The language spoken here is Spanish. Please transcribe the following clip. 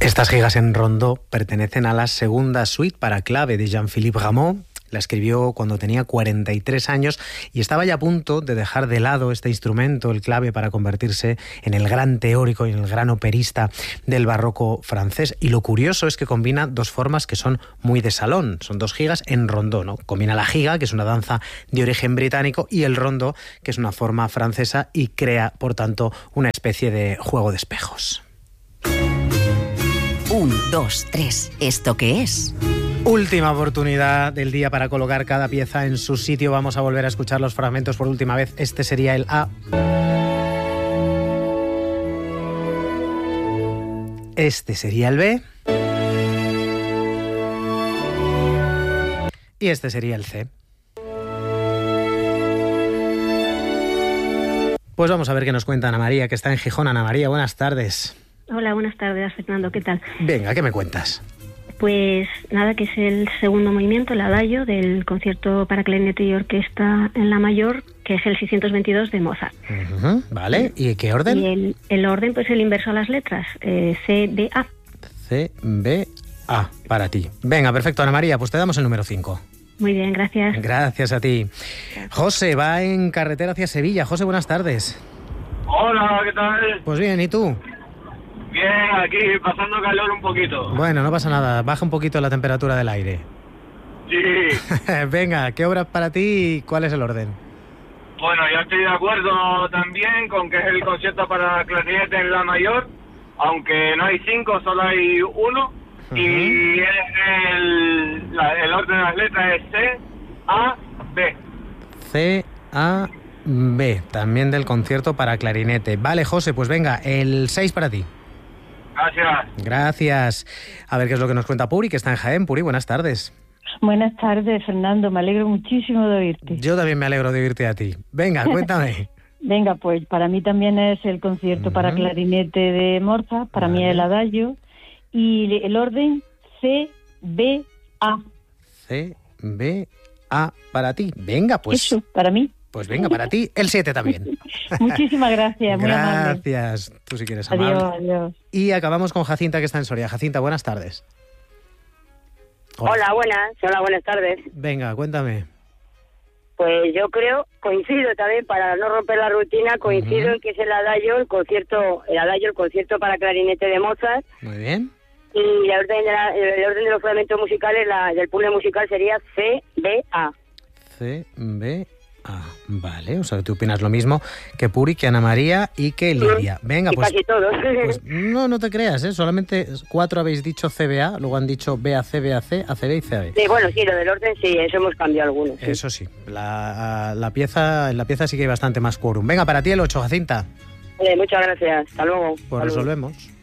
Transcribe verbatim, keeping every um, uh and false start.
Estas gigas en rondó pertenecen a la segunda suite para clave de Jean-Philippe Rameau. La escribió cuando tenía cuarenta y tres años y estaba ya a punto de dejar de lado este instrumento, el clave, para convertirse en el gran teórico y en el gran operista del barroco francés. Y lo curioso es que combina dos formas que son muy de salón. Son dos gigas en rondó, ¿no? Combina la giga, que es una danza de origen británico, y el rondó, que es una forma francesa, y crea, por tanto, una especie de juego de espejos. Un, dos, tres. ¿Esto qué es? Última oportunidad del día para colocar cada pieza en su sitio. Vamos a volver a escuchar los fragmentos por última vez. Este sería el A. Este sería el B. Y este sería el C. Pues vamos a ver qué nos cuenta Ana María, que está en Gijón. Ana María, buenas tardes. Hola, buenas tardes, Fernando, ¿qué tal? Venga, ¿qué me cuentas? Pues nada, que es el segundo movimiento, el adagio del concierto para clarinete y orquesta en la mayor, que es el seiscientos veintidós de Mozart. Uh-huh, vale, ¿y qué orden? Y el, el orden, pues el inverso a las letras, eh, C, B, A. C, B, A, para ti. Venga, perfecto, Ana María, pues te damos el número cinco. Muy bien, gracias. Gracias a ti. José va en carretera hacia Sevilla. José, buenas tardes. Hola, ¿qué tal? Pues bien, ¿y tú? Bien, aquí pasando calor un poquito. Bueno, no pasa nada, baja un poquito la temperatura del aire. Sí. Venga, ¿qué obra para ti y cuál es el orden? Bueno, yo estoy de acuerdo también con que es el concierto para clarinete en la mayor, aunque no hay cinco, solo hay uno. Uh-huh. Y el, la, el orden de las letras es C, A, B. C, A, B, también del concierto para clarinete. Vale, José, pues venga, el seis para ti. Gracias. Gracias. A ver qué es lo que nos cuenta Puri, que está en Jaén. Puri, buenas tardes. Buenas tardes, Fernando. Me alegro muchísimo de oírte. Yo también me alegro de oírte a ti. Venga, cuéntame. Venga, pues para mí también es el concierto uh-huh. para clarinete de Mozart, para vale. mí es el adagio, y el orden C, B, A. C, B, A para ti. Venga, pues. Eso, para mí. Pues venga, para ti, el siete también. Muchísimas gracias, muy amable. Gracias, tú si quieres, amable. Adiós, adiós. Y acabamos con Jacinta, que está en Soria. Jacinta, buenas tardes. Hola. Hola, buenas. Hola, buenas tardes. Venga, cuéntame. Pues yo creo, coincido también, para no romper la rutina, coincido uh-huh. en que es el adagio, el concierto, el adagio, el concierto para clarinete de Mozart. Muy bien. Y el orden de, la, el orden de los fragmentos musicales, la, del puzzle musical sería C, B, A. C, B, A. Ah, vale, o sea que tú opinas lo mismo que Puri, que Ana María y que Lidia. Venga, y pues, casi todos. Pues no, no te creas, ¿eh? Solamente cuatro habéis dicho C B A, luego han dicho B A C, B A C, A C B y C B. Sí, bueno, sí, lo del orden sí, eso hemos cambiado algunos. Sí. Eso sí, la, la pieza, en la pieza sí que hay bastante más quórum. Venga, para ti el ocho, Jacinta. Eh, muchas gracias, hasta luego. Pues hasta resolvemos. luego.